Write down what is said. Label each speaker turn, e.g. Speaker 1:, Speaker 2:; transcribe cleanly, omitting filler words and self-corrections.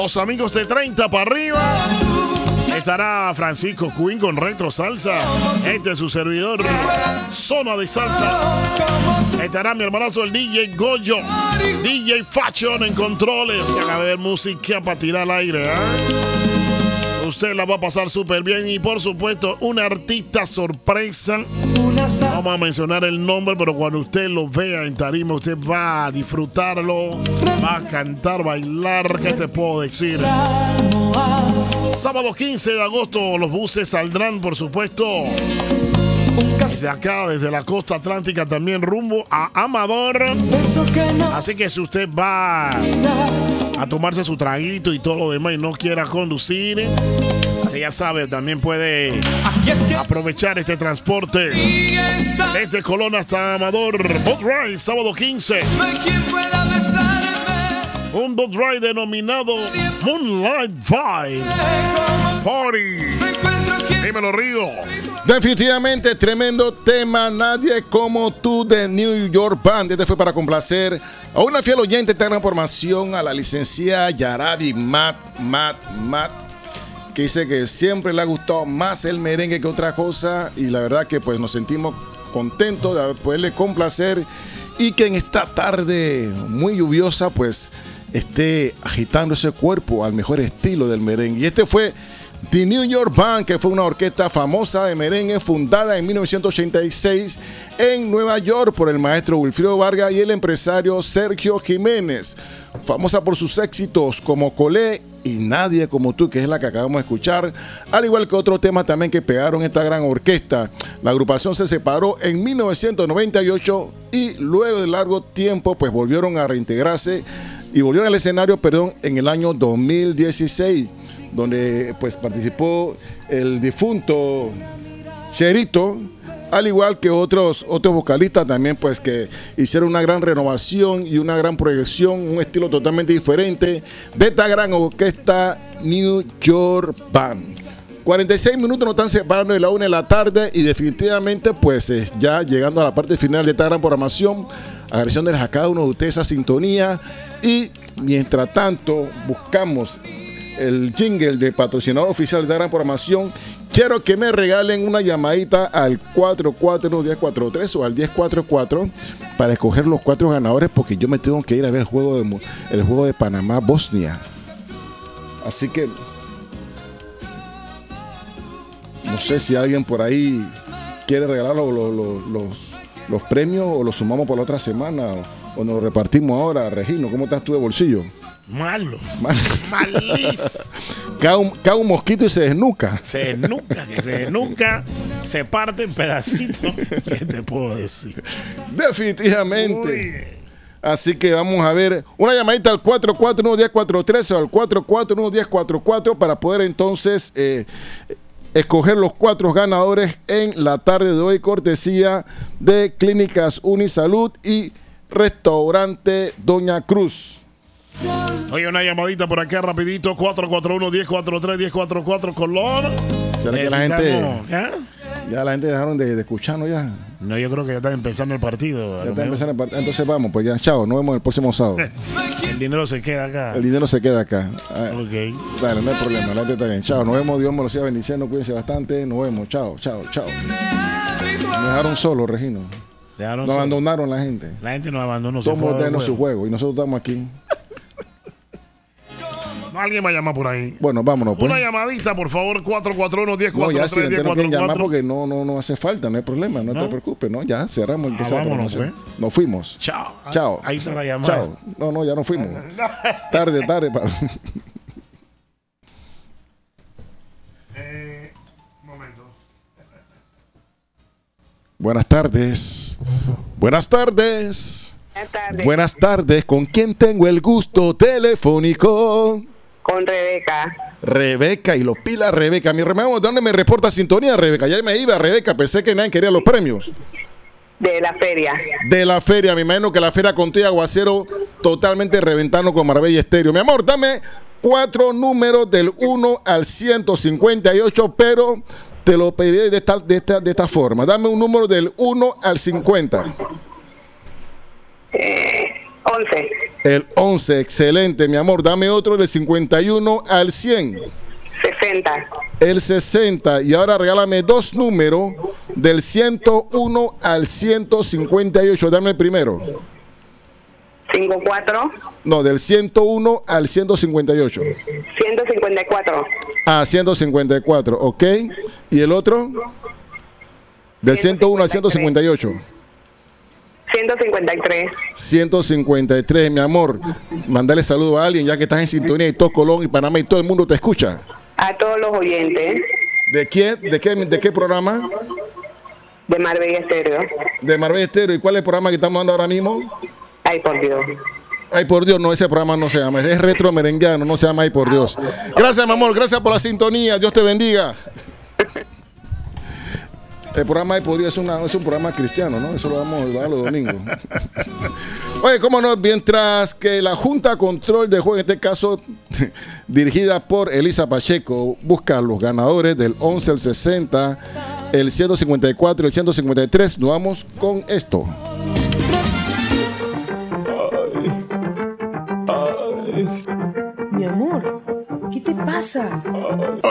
Speaker 1: Los amigos de 30 para arriba. Estará Francisco Queen con Retro Salsa. Este es su servidor, Zona de Salsa. Estará mi hermanazo el DJ Goyo, DJ Fashion en controles. O sea, va a haber música para tirar al aire, ¿eh? Usted la va a pasar súper bien. Y por supuesto, un artista sorpresa. Vamos a mencionar el nombre, pero cuando usted lo vea en tarima, usted va a disfrutarlo, va a cantar, bailar. ¿Qué te puedo decir? Sábado 15 de agosto los buses saldrán, por supuesto, desde acá, desde la costa atlántica, también rumbo a Amador. Así que si usted va a tomarse su traguito y todo lo demás y no quiera conducir, ya sabe, también puede aprovechar este transporte desde Colón hasta Amador. Boat Ride, sábado 15. Un boat ride denominado Moonlight Vibe Party. Dímelo, Río.
Speaker 2: Definitivamente tremendo tema, Nadie como tú, de New York Band. Este fue para complacer a una fiel oyente de gran formación, a la licenciada Yarabi Matt, que dice que siempre le ha gustado más el merengue que otra cosa, y la verdad que pues nos sentimos contentos de poderle complacer y que en esta tarde muy lluviosa pues esté agitando ese cuerpo al mejor estilo del merengue. Y este fue The New York Band, que fue una orquesta famosa de merengue fundada en 1986 en Nueva York por el maestro Wilfrido Vargas y el empresario Sergio Jiménez, famosa por sus éxitos como Colé y Nadie como tú, que es la que acabamos de escuchar, al igual que otros temas también que pegaron esta gran orquesta. La agrupación se separó en 1998 y luego de largo tiempo pues volvieron a reintegrarse y volvieron al escenario, en el año 2016, donde pues participó el difunto Cherito, al igual que otros vocalistas también pues que hicieron una gran renovación y una gran proyección, un estilo totalmente diferente de esta gran orquesta New York Band. 46 minutos nos están separando de la 1 de la tarde y definitivamente pues ya llegando a la parte final de esta gran programación, agradeciéndoles a cada uno de ustedes esa sintonía, y mientras tanto buscamos el jingle de patrocinador oficial de esta gran programación. Quiero que me regalen una llamadita al 441-1043 o al 1044 para escoger los 4 ganadores, porque yo me tengo que ir a ver el juego de Panamá-Bosnia. Así que no sé si alguien por ahí quiere regalar los premios, o los sumamos por la otra semana, o nos repartimos ahora. Regino, ¿cómo estás tú de bolsillo?
Speaker 1: Malo. Malísimo.
Speaker 2: Cae un mosquito y se desnuca.
Speaker 1: Se desnuca, se parte en pedacitos. ¿Qué te puedo decir?
Speaker 2: Definitivamente.
Speaker 1: Uy.
Speaker 2: Así que vamos a ver una llamadita al 441-1043 o al 441-1044 para poder entonces escoger los 4 ganadores en la tarde de hoy, cortesía de Clínicas Unisalud y Restaurante Doña Cruz.
Speaker 1: Oye, una llamadita por acá rapidito, 441-1043-1044 Colón.
Speaker 2: ¿Será que la gente ya la gente dejaron de escucharnos ya?
Speaker 1: No, yo creo que ya está empezando el partido.
Speaker 2: Ya está empezando el partido. Entonces vamos, pues ya, chao, nos vemos el próximo sábado.
Speaker 1: El dinero se queda acá.
Speaker 2: El dinero se queda acá.
Speaker 1: Ok.
Speaker 2: Vale, no hay problema, la gente está bien. Chao, nos vemos, Dios me lo siga bendiciendo, cuídense bastante, nos vemos, chao. Nos dejaron solos, Regino. Nos abandonaron la gente.
Speaker 1: La gente nos abandonó.
Speaker 2: Somos de su juego y nosotros estamos aquí.
Speaker 1: No, alguien va a llamar por ahí.
Speaker 2: Bueno, vámonos. Pues.
Speaker 1: Una llamadita, por favor, 441-1043-1044.
Speaker 2: No, ya si no quieren llamar porque no hace falta, no hay problema, no te preocupes, ¿no? Ya cerramos.
Speaker 1: Vámonos, pues.
Speaker 2: Nos fuimos.
Speaker 1: Chao. Ahí está la llamada.
Speaker 2: Chao. No, ya nos fuimos. Tarde.
Speaker 1: Momento.
Speaker 2: Buenas tardes. Buenas tardes. ¿Con quién tengo el gusto telefónico?
Speaker 3: Con Rebeca.
Speaker 2: Y los pilas, Rebeca. Mi hermano, ¿dónde me reporta sintonía, Rebeca? Ya me iba, Rebeca. Pensé que nadie quería los premios.
Speaker 3: De la feria.
Speaker 2: Me imagino que la feria con tu aguacero totalmente reventando con Marbella Estéreo. Mi amor, dame 4 números del 1 al 158, pero te lo pediré de esta forma. Dame un número del 1 al 50.
Speaker 3: 11.
Speaker 2: El 11, excelente, mi amor. Dame otro del 51 al 100.
Speaker 3: 60.
Speaker 2: El 60. Y ahora regálame dos números del 101 al 158. Dame el primero.
Speaker 3: 54.
Speaker 2: No, del 101 al 158.
Speaker 3: 154.
Speaker 2: Ah, 154, ok. ¿Y el otro? Del 101 al 158.
Speaker 3: 153.
Speaker 2: 153, mi amor. Mandale saludo a alguien, ya que estás en sintonía y todo Colón y Panamá y todo el mundo te escucha.
Speaker 3: A todos los oyentes.
Speaker 2: ¿De qué programa?
Speaker 3: De Marbella Estéreo.
Speaker 2: De Marbella Estéreo. ¿Y cuál es el programa que estamos dando ahora mismo?
Speaker 3: Ay, por Dios.
Speaker 2: Ay, por Dios, no, ese programa no se llama. Es retro merengueano, no se llama Ay, por Dios. Gracias, mi amor, gracias por la sintonía. Dios te bendiga. El programa Ay, por Dios es un programa cristiano, ¿no? Eso lo vamos a dar los domingos. Oye, cómo no, mientras que la Junta Control de Juego, en este caso dirigida por Elisa Pacheco, busca a los ganadores del 11 al 60, el 154 y el 153, nos vamos con esto.
Speaker 4: Mi amor, ¿qué te pasa?